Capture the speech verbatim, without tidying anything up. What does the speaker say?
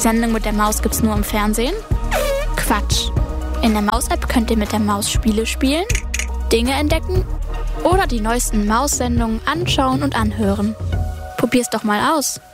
Sendung mit der Maus gibt's nur im Fernsehen? Quatsch. In der Maus-App könnt ihr mit der Maus Spiele spielen, Dinge entdecken oder die neuesten Maus-Sendungen anschauen und anhören. Probier's doch mal aus.